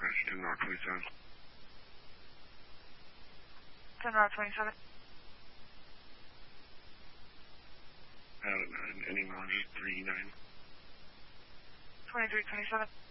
10 Rock 27. 10 Rock 27. Any more, just 39. 2327.